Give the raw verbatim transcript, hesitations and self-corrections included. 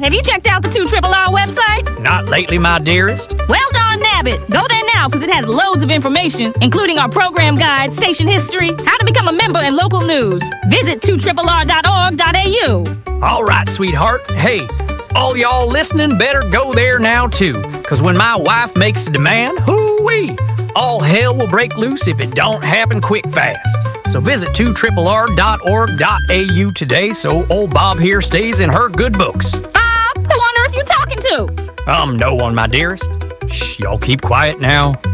have you checked out the two R R R website? Not lately, my dearest. Well, darn nabbit. Go there now, because it has loads of information, including our program guide, station history, how to become a member, and local news. Visit two R R R dot org dot A U. All right, sweetheart. Hey, all y'all listening better go there now, too, because when my wife makes a demand, hoo-wee, all hell will break loose if it don't happen quick fast. So visit two R R R dot org dot A U today so old Bob here stays in her good books. Bob, who on earth you talking to? Um, no one, my dearest. Shh, y'all keep quiet now.